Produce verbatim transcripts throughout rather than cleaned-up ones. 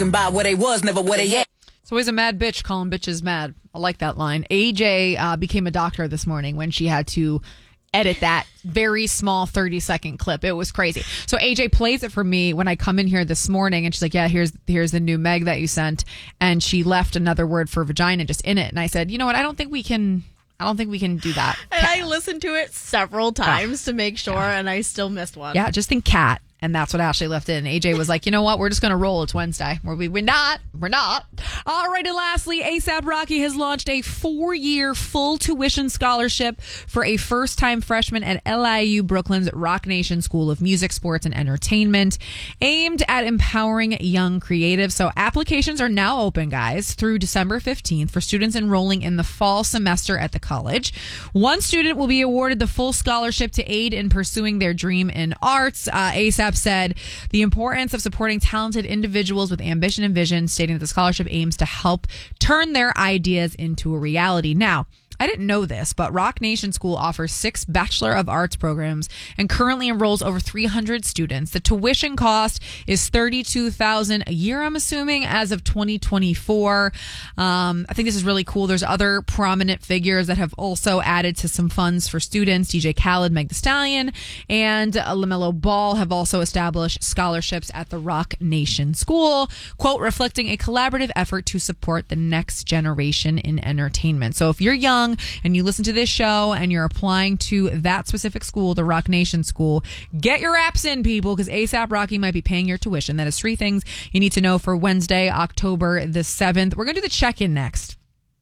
About what they was, never what they at. It's always a mad bitch calling bitches mad. I like that line. A J uh, became a doctor this morning when she had to edit that very small thirty second clip. It was crazy. So A J plays it for me when I come in here this morning, and she's like, yeah, here's here's the new Meg that you sent. And she left another word for vagina just in it. And I said, you know what? I don't think we can... I don't think we can do that. And I listened to it several times oh. to make sure, yeah. and I still missed one. Yeah, just think cat. And that's what Ashley left in. A J was like, you know what? We're just going to roll. It's Wednesday. We're, we, we're not. We're not. All right. And lastly, ASAP Rocky has launched a four-year full tuition scholarship for a first-time freshman at L I U Brooklyn's Rock Nation School of Music, Sports, and Entertainment, aimed at empowering young creatives. So applications are now open, guys, through December fifteenth for students enrolling in the fall semester at the college. One student will be awarded the full scholarship to aid in pursuing their dream in arts. Uh, ASAP said the importance of supporting talented individuals with ambition and vision, stating that the scholarship aims to help turn their ideas into a reality. Now, I didn't know this, but Rock Nation School offers six Bachelor of Arts programs and currently enrolls over three hundred students. The tuition cost is thirty-two thousand dollars a year, I'm assuming, as of twenty twenty-four. Um, I think this is really cool. There's other prominent figures that have also added to some funds for students. D J Khaled, Meg Thee Stallion, and uh, LaMelo Ball have also established scholarships at the Rock Nation School, quote, reflecting a collaborative effort to support the next generation in entertainment. So if you're young and you listen to this show and you're applying to that specific school, the Rock Nation School, get your apps in, people, because ASAP Rocky might be paying your tuition. That is three things you need to know for Wednesday, October the seventh. We're going to do the check-in next,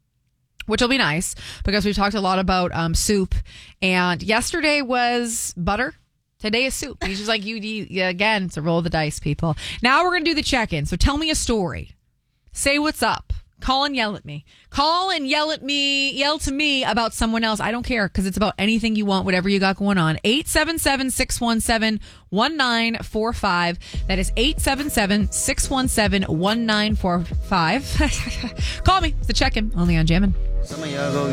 which will be nice because we've talked a lot about um, soup. And yesterday was butter. Today is soup. He's just like, you, you again, it's a roll of the dice, people. Now we're going to do the check-in. So tell me a story. Say what's up. Call and yell at me. Call and yell at me, yell to me about someone else. I don't care, because it's about anything you want, whatever you got going on. eight seven seven, six one seven, one nine four five. That is eight seven seven, six one seven, one nine four five. Call me. It's the check-in, only on Jammin'.